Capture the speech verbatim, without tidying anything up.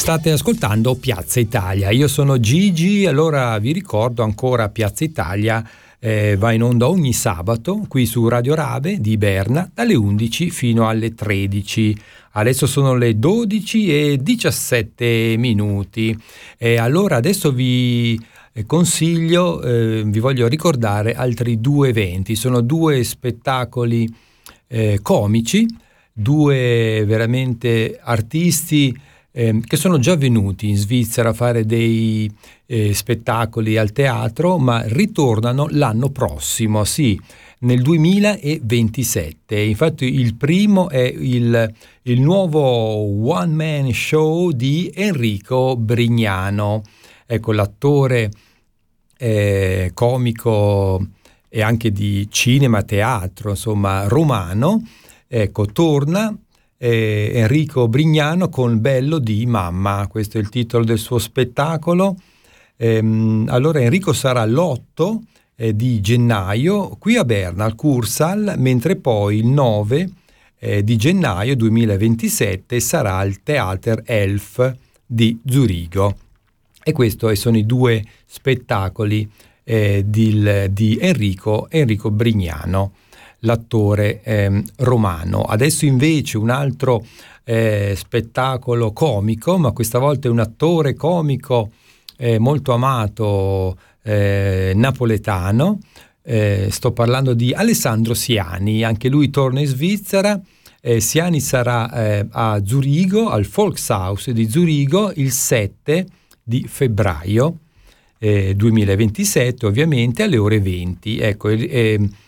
State ascoltando Piazza Italia, io sono Gigi. Allora vi ricordo ancora Piazza Italia eh, va in onda ogni sabato qui su Radio Rave di Berna dalle undici fino alle tredici. Adesso sono le dodici e diciassette minuti e allora adesso vi consiglio, eh, vi voglio ricordare altri due eventi. Sono due spettacoli eh, comici, due veramente artisti eh, che sono già venuti in Svizzera a fare dei eh, spettacoli al teatro, ma ritornano l'anno prossimo, sì, nel duemilaventisette. Infatti il primo è il, il nuovo one man show di Enrico Brignano. Ecco, l'attore eh, comico e anche di cinema, teatro, insomma, romano, ecco, torna eh, Enrico Brignano con Bello di Mamma. Questo è il titolo del suo spettacolo. Ehm, allora Enrico sarà l'otto eh, di gennaio qui a Berna, al Kursaal, mentre poi il nove eh, di gennaio duemilaventisette sarà al Theater Elf di Zurigo. E questi sono i due spettacoli eh, di, di Enrico, Enrico Brignano, l'attore eh, romano. Adesso invece un altro eh, spettacolo comico, ma questa volta è un attore comico eh, molto amato, eh, napoletano. Eh, sto parlando di Alessandro Siani, anche lui torna in Svizzera. Eh, Siani sarà eh, a Zurigo, al Volkshaus di Zurigo, il sette di febbraio eh, duemilaventisette, ovviamente alle ore venti. Ecco, eh,